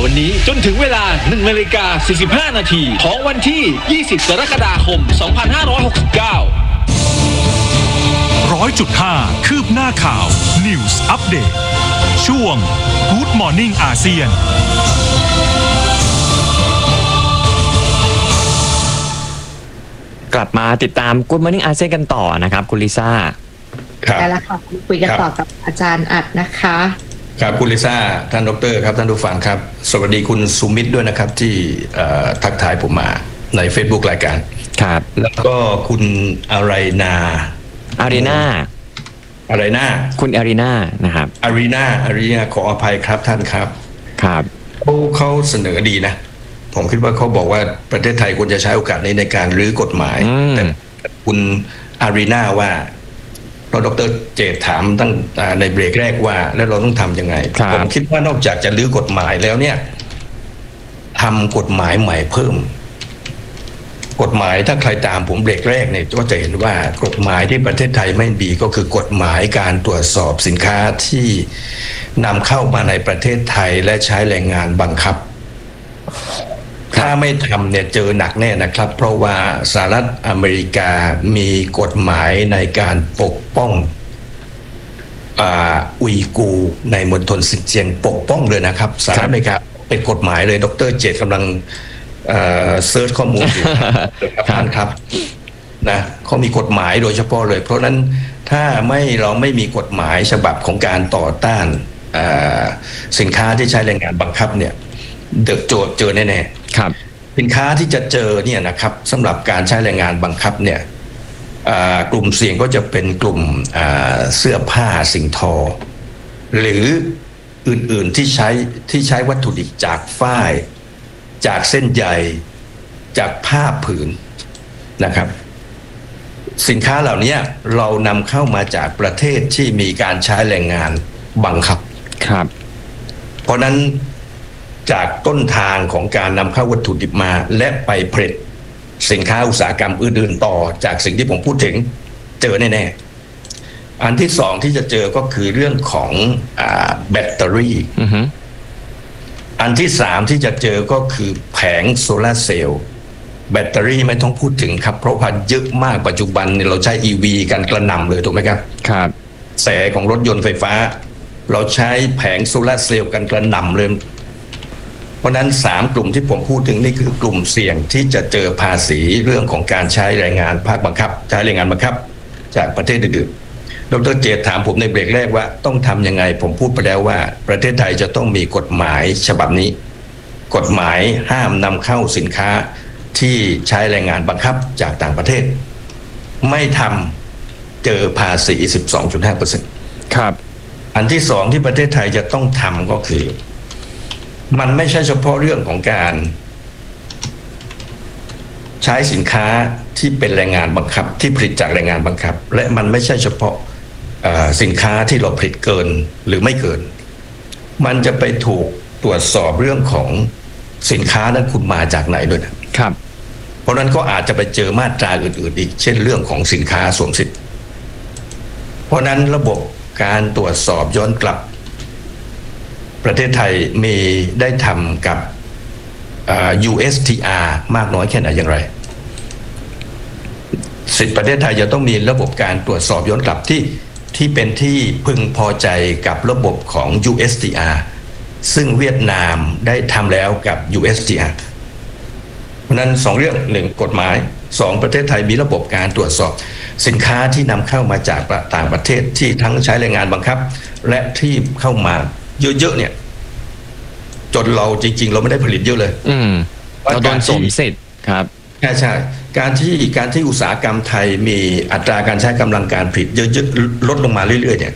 วันนี้จนถึงเวลา 1:45 นาทีของวันที่ 20 กรกฎาคม 2569 100.5 คืบหน้าข่าว News Update ช่วง Good Morning อาเซียนกลับมาติดตาม Good Morning อาเซียนกันต่อนะครับคุณลิซ่าได้แล้วค่ะคุยกันต่อกับอาจารย์อัดนะคะครับคุณลิซ่าท่านดรครับท่านผู้ฟังครับสวัสดีคุณสุมิตรด้วยนะครับที่ทักทายผมมาใน Facebook รายการครับแล้วก็คุณอะไรนาคุณอารีนานะครับอารีนาขออภัยครับท่านครับครับเขาเสนอดีนะผมคิดว่าเขาบอกว่าประเทศไทยควรจะใช้โอกาสนี้ในการรื้อกฎหมายแต่คุณอารีนาว่าเราดร.เจตถามตั้งในเบรกแรกว่าแล้วเราต้องทำยังไงผมคิดว่านอกจากจะรื้อกฎหมายแล้วเนี่ยทำกฎหมายใหม่เพิ่มกฎหมายถ้าใครตามผมเบรกแรกเนี่ยก็จะเห็นว่ากฎหมายที่ประเทศไทยไม่มีก็คือกฎหมายการตรวจสอบสินค้าที่นำเข้ามาในประเทศไทยและใช้แรงงานบังคับถ้าไม่ทำเนี่ยเจอหนักแน่นะครับเพราะว่าสหรัฐอเมริกามีกฎหมายในการปกป้องอุยกูร์ในมณฑลซินเจียงปกป้องเลยนะครับสหรัฐอเมริกาเป็นกฎหมายเลยดร.เจตกำลังเซิร์ชข้อมูลอยู่ท่านครับนะเขามีกฎหมายโดยเฉพาะเลยเพราะนั้นถ้าเราไม่มีกฎหมายฉบับของการต่อต้านสินค้าที่ใช้แรงงานบังคับเนี่ยเจอแน่ๆครับสินค้าที่จะเจอเนี่ยนะครับสำหรับการใช้แรงงานบังคับเนี่ยกลุ่มเสี่ยงก็จะเป็นกลุ่มเสื้อผ้าสิ่งทอหรืออื่นๆที่ใช้วัตถุดิบจากฝ้ายจากเส้นใยจากผ้าผืนนะครับสินค้าเหล่านี้เรานำเข้ามาจากประเทศที่มีการใช้แรงงานบังคับครับเพราะนั้นจากต้นทางของการนำเข้าวัตถุดิบมาและไปผลิตสินค้าอุตสาหกรรมอื่นๆต่อจากสิ่งที่ผมพูดถึงเจอแน่ๆอันที่สองที่จะเจอก็คือเรื่องของแบตเตอรี่อันที่สามที่จะเจอก็คือแผงโซลาร์เซลล์แบตเตอรี่ไม่ต้องพูดถึงครับเพราะว่าเยอะมากปัจจุบันเราใช้ EV กันกระหน่ำเลยถูกไหมครับครับแสของรถยนต์ไฟฟ้าเราใช้แผงโซลาร์เซลล์กันกระหน่ำเลยเพราะนั้น3กลุ่มที่ผมพูดถึงนี่คือกลุ่มเสี่ยงที่จะเจอภาษีเรื่องของการใช้แรงงานภาคบังคับใช้แรงงานบังคับจากประเทศอื่นๆดร.เจตถามผมในเบรกแรกว่าต้องทำยังไงผมพูดไปแล้วว่าประเทศไทยจะต้องมีกฎหมายฉบับนี้กฎหมายห้ามนำเข้าสินค้าที่ใช้แรงงานบังคับจากต่างประเทศไม่ทำเจอภาษี 12.5% ครับอันที่สองที่ประเทศไทยจะต้องทำก็คือมันไม่ใช่เฉพาะเรื่องของการใช้สินค้าที่เป็นแรงงานบังคับที่ผลิตจากแรงงานบังคับและมันไม่ใช่เฉพาะสินค้าที่เราผลิตเกินหรือไม่เกินมันจะไปถูกตรวจสอบเรื่องของสินค้านั้นคุณมาจากไหนด้วยนะครับเพราะนั้นก็อาจจะไปเจอมาตราอื่นๆอีกเช่นเรื่องของสินค้าสวมสิทธิ์เพราะนั้นระบบการตรวจสอบย้อนกลับประเทศไทยมีได้ทำกับUSTR มากน้อยแค่ไหนอย่างไรสิทธิประเทศไทยจะต้องมีระบบการตรวจสอบย้อนกลับที่เป็นที่พึงพอใจกับระบบของ USTR ซึ่งเวียดนามได้ทำแล้วกับ USTR เพราะนั้น2เรื่อง1กฎหมาย2ประเทศไทยมีระบบการตรวจสอบสินค้าที่นำเข้ามาจากต่างประเทศที่ทั้งใช้แรงงานบังคับและที่เข้ามาเยอะๆเนี่ยจนเราจริงๆเราไม่ได้ผลิตเยอะเลยเราโดนสวมสิทธิ์ครับใช่การที่อุตสาหกรรมไทยมีอัตราการใช้กำลังการผลิตเยอะๆลดลงมาเรื่อยๆเนี่ย